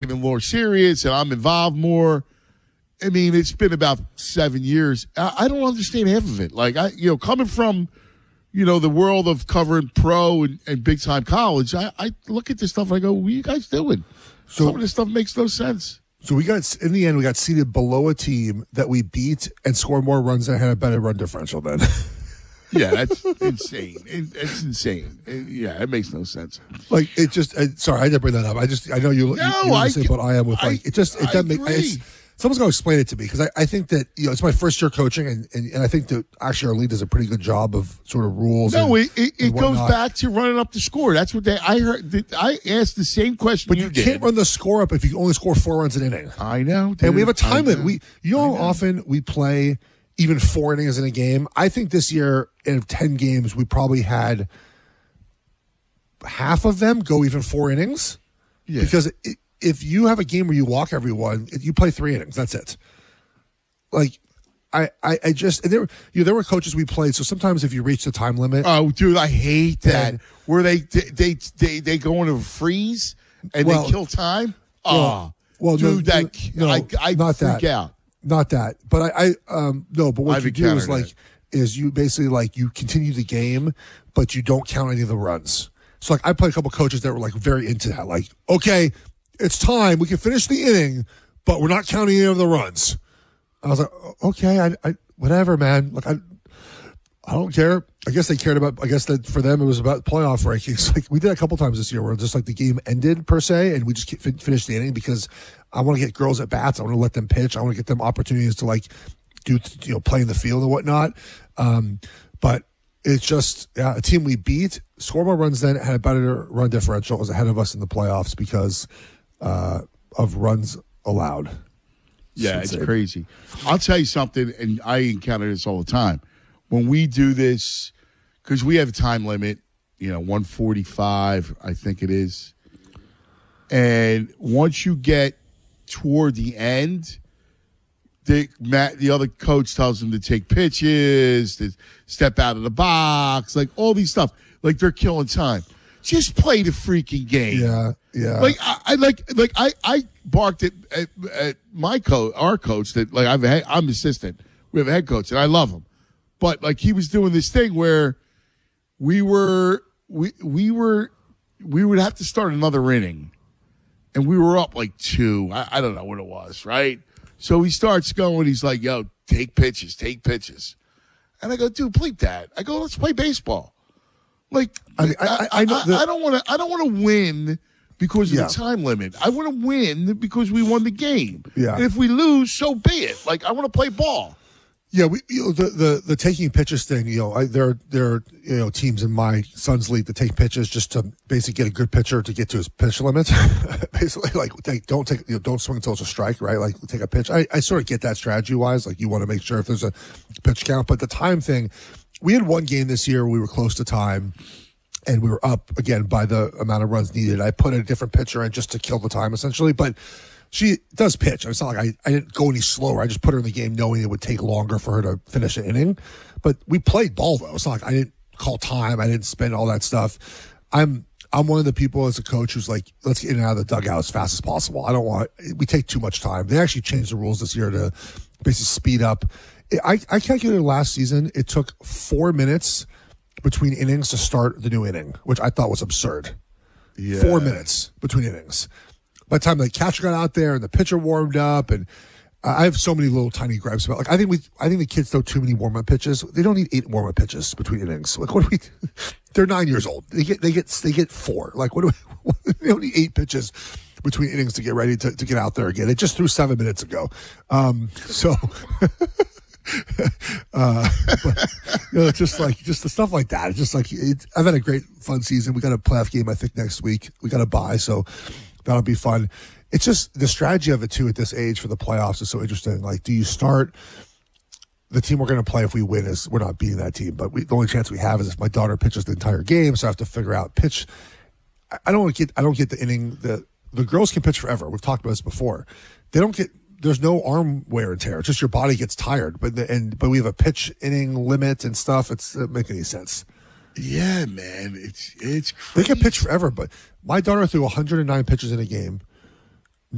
taking it more serious and I'm involved more. I mean, it's been about 7 years. I don't understand half of it. Like, coming from, the world of covering pro and big time college, I look at this stuff and I go, what are you guys doing? So, some of this stuff makes no sense. So in the end, we got seated below a team that we beat and scored more runs and had a better run differential then. Yeah, that's insane. It's insane. It makes no sense. Like, it just, sorry, I didn't bring that up. I know you're the same, but I am with, like, it doesn't make sense. Someone's going to explain it to me because I think that, it's my first year coaching and I think that actually our league does a pretty good job of sort of rules. No, it goes back to running up the score. That's what I heard. I asked the same question. But you can't run the score up if you only score 4 runs an inning. I know. Dude. And we have a time limit. How often we play even 4 innings in a game? I think this year in 10 games, we probably had half of them go even 4 innings. Yeah. Because if you have a game where you walk everyone, you play 3 innings. That's it. Like, I just, and there were coaches we played. So sometimes if you reach the time limit. Oh, dude, I hate that. Where they go into a freeze and they kill time. Well, dude, I freak out. Not that. But but what you do is you basically you continue the game, but you don't count any of the runs. So I played a couple coaches that were very into that. Like, okay, it's time. We can finish the inning, but we're not counting any of the runs. I was like, okay, I whatever, man. Like, I don't care. I guess they cared about. I guess that for them it was about playoff rankings. Like, we did a couple times this year where just the game ended per se, and we just finished the inning because I want to get girls at bats. I want to let them pitch. I want to get them opportunities to do play in the field and whatnot. But it's just a team we beat, scored more runs than had a better run differential, was ahead of us in the playoffs because of runs allowed. Yeah, it's crazy. I'll tell you something, and I encounter this all the time. When we do this, because we have a time limit, 145, I think it is. And once you get toward the end, the other coach tells them to take pitches, to step out of the box, all these stuff. They're killing time. Just play the freaking game. Yeah. I barked at our coach that I'm assistant. We have a head coach and I love him, but he was doing this thing where we would have to start another inning, and we were up 2. I don't know what it was, right? So he starts going. He's like, "Yo, take pitches," and I go, "Dude, bleep that." I go, "Let's play baseball." I don't want to win because of the time limit. I want to win because we won the game. Yeah. And if we lose, so be it. I want to play ball. Yeah, the taking pitches thing. There are teams in my son's league that take pitches just to basically get a good pitcher to get to his pitch limit. Basically, don't swing until it's a strike, right? Take a pitch. I sort of get that strategy wise. You want to make sure if there's a pitch count, but the time thing. We had one game this year where we were close to time, and we were up again by the amount of runs needed. I put a different pitcher in just to kill the time, essentially. But she does pitch. It's not I didn't go any slower. I just put her in the game knowing it would take longer for her to finish an inning. But we played ball, though. It's not I didn't call time. I didn't spend all that stuff. I'm one of the people as a coach who's let's get in and out of the dugout as fast as possible. We take too much time. They actually changed the rules this year to basically speed up. I calculated last season, it took 4 minutes between innings to start the new inning, which I thought was absurd. Yeah. 4 minutes between innings. By the time the catcher got out there and the pitcher warmed up, and I have so many little tiny gripes about I think the kids throw too many warm-up pitches. They don't need 8 warm-up pitches between innings. What do we? They're 9 years old. They get 4. What do we? They don't need 8 pitches between innings to get ready to get out there again. They just threw 7 minutes ago. But just the stuff like that. It's just I've had a great fun season. We got a playoff game I think next week. We got a bye, so that'll be fun. It's just the strategy of it too at this age for the playoffs is so interesting. Do you start the team we're going to play if we win is we're not beating that team, but the only chance we have is if my daughter pitches the entire game, so I have to figure out pitch. I don't get the inning. The girls can pitch forever. We've talked about this before. There's no arm wear and tear. It's just your body gets tired. But we have a pitch inning limit and stuff. It doesn't make any sense. Yeah, man. It's crazy. They can pitch forever, but my daughter threw 109 pitches in a game.